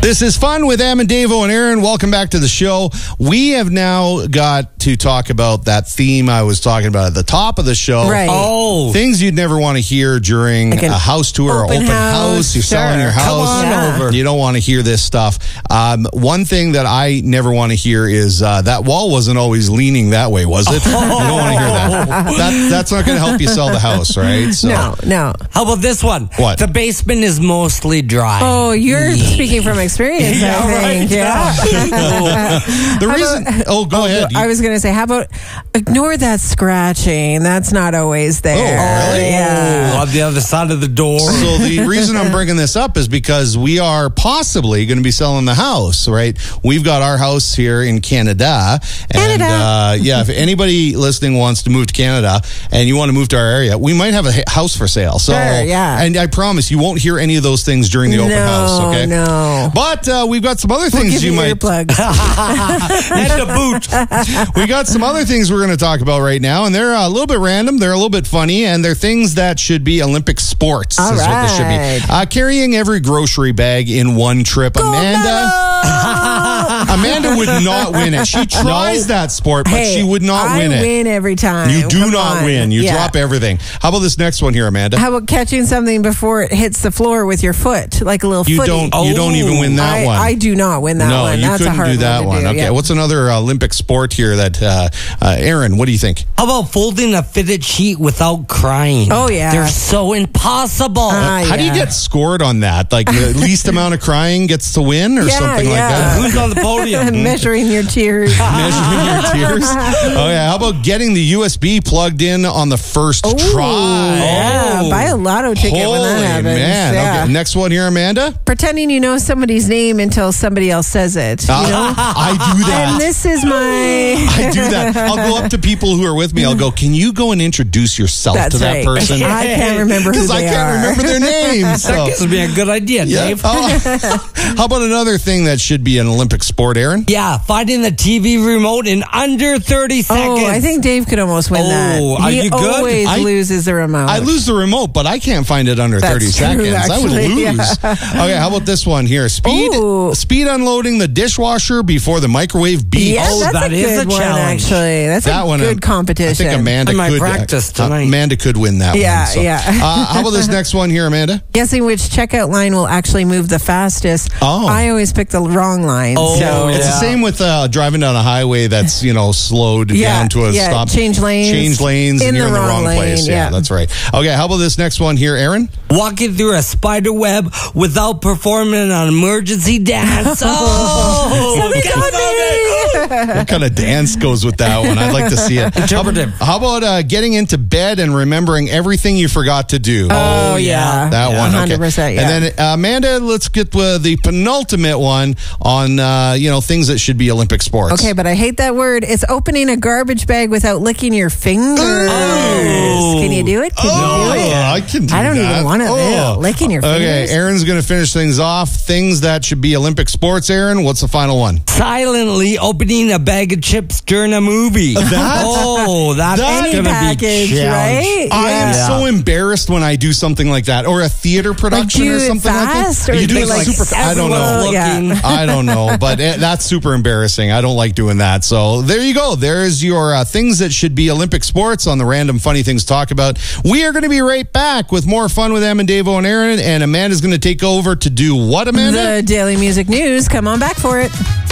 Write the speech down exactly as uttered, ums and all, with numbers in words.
This is Fun with Em and Davo and Aaron. Welcome back to the show. We have now got to talk about that theme I was talking about at the top of the show. Right. Oh. Things you'd never want to hear during Like a house tour or open open house. house. You're Sure. selling your house. Come on Yeah. over. You don't want to hear this stuff. Um, one thing that I never want to hear is uh, that wall wasn't always leaning that way, was it? You don't want to hear that. that that's not going to help you sell the house, right? So, No, no. How about this one? What? The basement is mostly dry. Oh, you're speaking from experience, Yeah, I think. right. Yeah. the reason. oh, go ahead. I was going to say, how about ignore that scratching? That's not always there. Oh, really? Yeah. Oh, on the other side of the door. So the reason I'm bringing this up is because we are possibly going to be selling the house, right? We've got our house here in Canada. And, Canada. Uh, yeah, if anybody listening wants to move to Canada and you want to move to our area, we might have a ha- house for sale. So, Sure, yeah. And I promise you won't hear any of those things during the open No, house, okay? no. But uh, we've got some other We'll things give you you might... earplugs. And a boot. We got some other things we're going to talk about right now, and they're a little bit random, they're a little bit funny, and they're things that should be Olympic sports. All is what this should right. be. Uh, carrying every grocery bag in one trip. Amanda... Amanda would not win it. She tries that sport, but Hey, she would not I win it. win every time. You do Come not on. win. You Yeah. drop everything. How about this next one here, Amanda? How about catching something before it hits the floor with your foot, like a little You footy? don't. You don't even win that I, one. I do not win that no, one. you That's couldn't a hard do that one. one. To do, Okay, yeah. what's another Olympic sport here that, uh, uh, Aaron, what do you think? How about folding a fitted sheet without crying? Oh, yeah. They're so impossible. Ah, How do you yeah. get scored on that? Like the least amount of crying gets to win or Yeah, something like yeah. that? Who's on the podium? Measuring your tears. Measuring your tears. Oh yeah. How about getting the U S B plugged in on the first Ooh, try? Yeah, Oh. buy a lotto ticket Holy when that happens. man. Yeah. Okay. Next one here, Amanda. Pretending you know somebody's name until somebody else says it. You Uh, know? I do that. And this is my. I do that. I'll go up to people who are with me. I'll go, can you go and introduce yourself That's to that right. person? I can't remember who Because I they can't are. remember their names. That So. gives me a good idea, Yeah. Dave. Oh. How about another thing that should be an Olympic sport, Aaron? Yeah, finding the T V remote in under thirty seconds. Oh, I think Dave could almost win Oh, that. are he you good? always I- loses the remote. I lose the remote, but I can't find it under That's thirty true, seconds. I would actually, lose. Okay, how about this one here? Speed Ooh. speed unloading the dishwasher before the microwave beeps. Yeah, Oh, that's that a is good a one, challenge. actually. That's That a one, good um, competition. I think Amanda I might could practice uh, tonight. Amanda could win that Yeah, one. so. yeah. uh, how about this next one here, Amanda? Guessing which checkout line will actually move the fastest. Oh. I always pick the wrong line. Oh, so It's the Yeah. same with uh, driving down a highway that's, you know, slowed Yeah, down to a yeah, stop. change lanes. Change lanes In and you're the in the wrong wrong lane, place. Yeah, yeah. that's right. Okay, how about this next one here, Aaron? Walking through a spider web without performing an emergency dance. Oh, Somebody get got on it. What kind of dance goes with that one? I'd like to see it. Interpretive. How about uh, getting into bed and remembering everything you forgot to do? Oh, yeah. That Yeah, one, okay. one hundred percent, yeah. And then uh, Amanda, let's get uh, the penultimate one on uh, you know things that should be Olympic sports. Okay, but I hate that word. It's opening a garbage bag without licking your fingers. Oh. Can you do it? Can Oh, you do it? I can do I don't that. even want it. Oh. Licking your fingers. Okay, Aaron's going to finish things off. Things that should be Olympic sports, Aaron. What's the final one? Silently opening a bag of chips during a movie. That- oh, that's that- gonna Any be package, challenge. right? I am Yeah. so embarrassed when I do something like that, or a theater production do or it something fast, like or that. You do do it it like super. fa- I don't know. everyone- Yeah. Looking. I don't know, but it, that's super embarrassing. I don't like doing that. So there you go. There's your uh, things that should be Olympic sports on the Random Funny Things Talk About. We are going to be right back with more fun with Em and Davo and Aaron, and Amanda's going to take over to do what, Amanda? The Daily Music News. Come on back for it.